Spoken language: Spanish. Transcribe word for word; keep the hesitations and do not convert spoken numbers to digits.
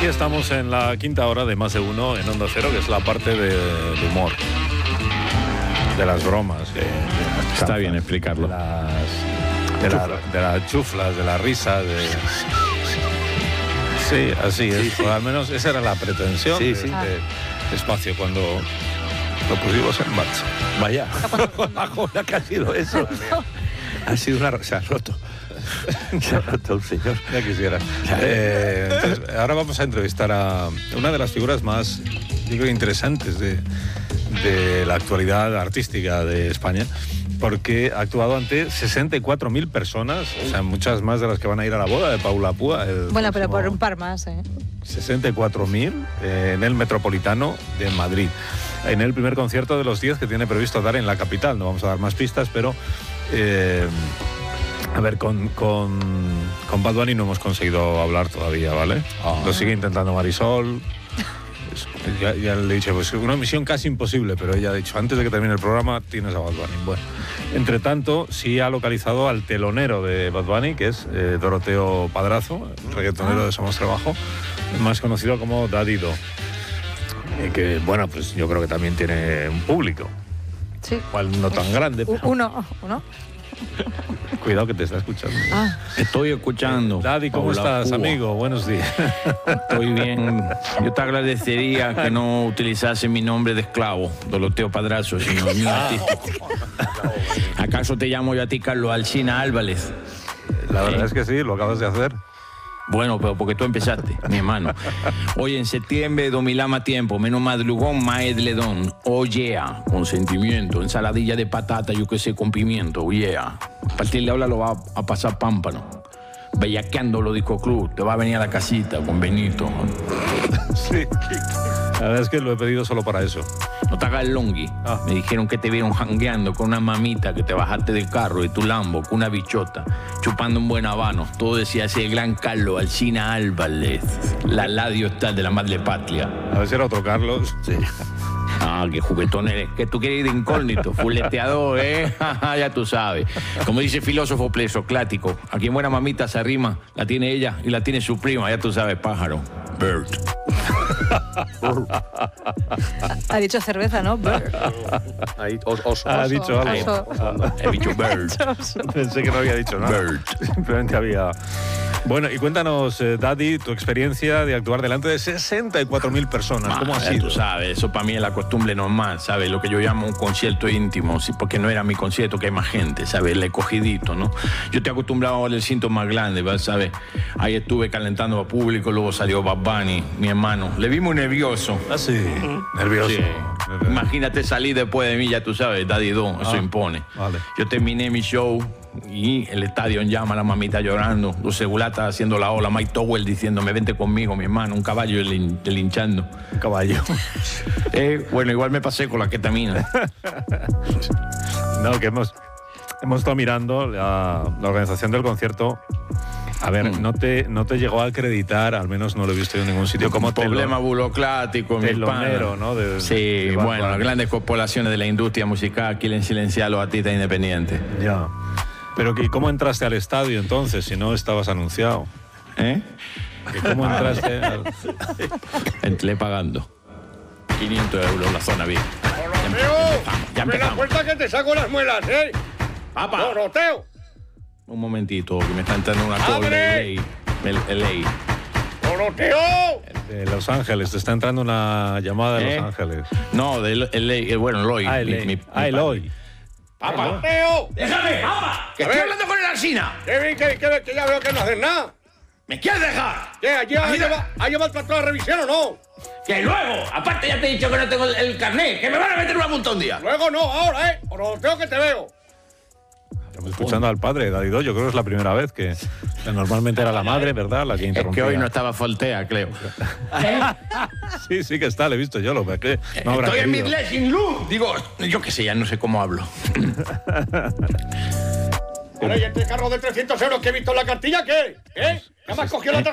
Aquí estamos en la quinta hora de Más de Uno en Onda Cero, que es la parte de, de humor, de las bromas. De, de las Está bien explicarlo. De las, de, la, de las chuflas, de la risa, de... Sí, así es. Sí, sí. O al menos esa era la pretensión sí, de sí. este espacio cuando lo pusimos en marcha. Vaya, la joda que ha sido eso. Ha sido una... Se ha roto. Se ha roto un señor. Ya quisiera. Eh, entonces, ahora vamos a entrevistar a una de las figuras más, yo creo, interesantes de, de la actualidad artística de España, porque ha actuado ante sesenta y cuatro mil personas, o sea, muchas más de las que van a ir a la boda de Paula Púa. Bueno, pero por un par más, ¿eh? sesenta y cuatro mil eh, en el Metropolitano de Madrid, en el primer concierto de los diez que tiene previsto dar en la capital. No vamos a dar más pistas, pero... Eh, a ver, con, con, con Bad Bunny no hemos conseguido hablar todavía, ¿vale? Oh. Lo sigue intentando Marisol. Ya, ya le he dicho, pues una misión casi imposible, pero ella ha dicho, antes de que termine el programa, tienes a Bad Bunny. Bueno, entre tanto, sí ha localizado al telonero de Bad Bunny, que es eh, Doroteo Padrazo, el reggaetonero de Somos Trabajo, más conocido como Daddy Do. Eh, que, bueno, pues yo creo que también tiene un público. Sí. Igual no tan grande, pero... Uno, uno. Cuidado que te está escuchando. Ah, estoy escuchando. Eh, Daddy, ¿cómo Paula estás, Púa. amigo? Buenos días. Estoy bien. Yo te agradecería que no utilizase mi nombre de esclavo, Doroteo Padrazo, sino el mío artístico. ¿Acaso te llamo yo a ti, Carlos Alsina Álvarez? La verdad ¿Eh? es que sí, lo acabas de hacer. Bueno, pero porque tú empezaste, mi hermano. Hoy en septiembre, dos mil más tiempo, menos madrugón, más edledón. Oh yeah, con sentimiento, ensaladilla de patata, yo que sé, con pimiento, oh yeah. A partir de ahora lo va a pasar pámpano. Bellaqueando lo disco club, te va a venir a la casita con Benito. Sí, la verdad es que lo he pedido solo para eso. No te hagas el longui. Ah. Me dijeron que te vieron jangueando con una mamita, que te bajaste del carro de tu Lambo con una bichota, chupando un buen habano. Todo decía ese gran Carlos Alsina Álvarez, la ladio está de la madre patria. A ver si era otro Carlos. Sí. Ah, qué juguetón eres. Que tú quieres ir de incógnito, fuleteador, ¿eh? Ya tú sabes. Como dice el filósofo presocrático, a quien buena mamita se arrima, la tiene ella y la tiene su prima, ya tú sabes, pájaro. Bird. Ha dicho cerveza, ¿no? Bird. Ahí, os, oso. Ha dicho algo. Oso. Ah, He dicho bird. Pensé que no había dicho nada. Bird. Simplemente había... Bueno, y cuéntanos, eh, Daddy, tu experiencia de actuar delante de sesenta y cuatro mil personas. ¿Cómo Ah, ha ya sido? Tú sabes, eso para mí es la costumbre normal, ¿sabes? Lo que yo llamo un concierto íntimo, ¿sí? Porque no era mi concierto, que hay más gente, ¿sabes? El escogidito, ¿no? Yo estoy acostumbrado al cinto más grande, ¿sabes? Ahí estuve calentando a público, luego salió Bad Bunny, mi hermano. Le vi muy nervioso. Ah, sí. Nervioso. Sí. Imagínate salir después de mí, ya tú sabes, Daddy Do, eso Ah, impone. vale. Yo terminé mi show y el estadio en llama, la mamita llorando, los segulatas haciendo la ola, Mike Towell diciéndome, vente conmigo, mi hermano, un caballo delinchando. Un caballo. Eh, bueno, igual me pasé con la ketamina. No, que hemos, hemos estado mirando la, la organización del concierto. A ver, Mm. no te, no te llegó a acreditar, al menos no lo he visto en ningún sitio, como problema burocrático, mi telonero, pana. ¿no? De, Sí, de bueno, las Bunny. grandes corporaciones de la industria musical quieren silenciar a los artistas independientes. Ya. Pero ¿y cómo entraste al estadio entonces, si no estabas anunciado? ¿Eh? ¿Que ¿Cómo entraste al... Entré pagando quinientos euros la zona V I P. ¡Doroteo! Ya ¡Abre la empezamos. puerta que te saco las muelas, eh! ¡Papá! ¡Doroteo! Un momentito, que me está entrando una ¡Abre! doble ley. El, el ley. ¡Doroteo! de Los Ángeles? Te está entrando una llamada de ¿Eh? Los Ángeles. No, de el ley, el, bueno, Eloy. Ah, mi- Eloy. mi- mi Ah, Eloy. ¡Papá! ¡Doroteo! ¡Déjame! ¡Papá! ¡Que A estoy ver. hablando con el Alsina! ¿Qué bien que, que, que ya veo que no haces nada? ¿Me quieres dejar? ¿Qué? ¿Ha llevado, ha Mira. llevado, ha llevado para toda la revisión o no? Que luego, aparte ya te he dicho que no tengo el, el carnet, que me van a meter una multa un día. Luego no, ahora, ¿eh? Doroteo, que te veo. Estamos escuchando al padre, Daddy Do. Yo creo que es la primera vez que, que normalmente era la madre, ¿verdad? La que Es interrumpía. que hoy no estaba Foltea, creo. Sí, sí que está, le he visto yo, lo que no habrá Estoy en mi querido. dressing room. Digo, yo qué sé, ya no sé cómo hablo. Ahora, ¿y este carro de trescientos euros que he visto en la cartilla, qué? ¿Eh? ¿Ya me has cogido la tarjeta?